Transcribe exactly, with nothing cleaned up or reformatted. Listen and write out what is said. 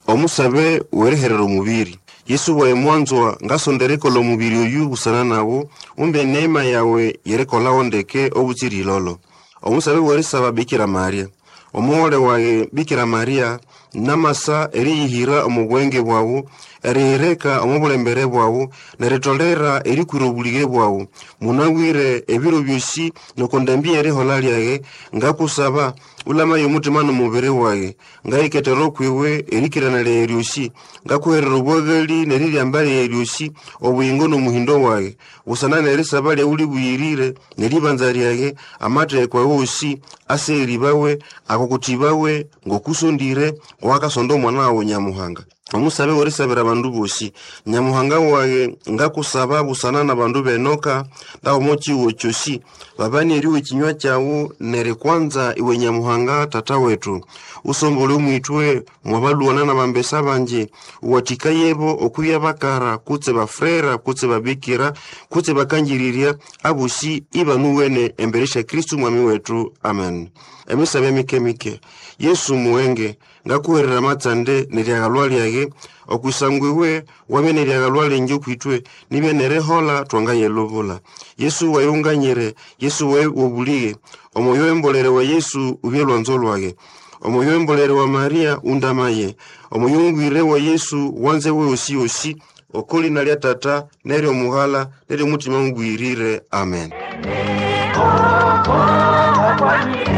omusabe wereherero mubiri. Yesu wa mwanzo ngasondereko lo mubiri uyu busana nawo umbe neema yawe yerekola ondeke obutiri lolo. Omusabe weresaba Bikira Maria. Omuhole wa Bikira Maria namasa erihira omugwenge bwawo erihireka omubulembere bwawo neretolera erikurobulige bwawo munawire ebiro byosi nokondambia erihola lyage ngakusaba ulama yomutima nomubere waye ngaiketero kwiwe erikiranale eryosi ngakuherera obwagali neririambale eryosi obuyingo nomuhindo waye usana nerisaba lya uli buyirire neribanza lyage amatekwa wosi aseri bawe akokutibawe ngokusondire wakasondo mwana wawe Nyamuhanga. Omusabe weresabira bandu bosi Nyamuhanga wawe ngakusaba busana na bandu benoka ndawo mochi wochosi babani eriwe kinywa cyawo nere kwanza iwe Nyamuhanga tata wetu usombole umwitwe mwabaluwana na bambesa banje uwatika yebo okuya bakara kutse bafrera kutse babikira kutse bakanjiriria abusi ibanuwene emberesha Kristu mwami wetu amen. Emisabe mike mike Yesu muwenge ngakuherera matsande neriagalwali yage okusangwiwe wamene eriagalwali nje kwitwe nibe nerehola twanganye lovola. Yesu wayunganyere Yesu we obulige omoyo embolere wa Yesu ubyelwa nzolwage omoyo embolere wa Maria undamaye omoyo wa Yesu wanze we osi osi okoli nalia tata neri omuhala neri mutima ngwirire amen.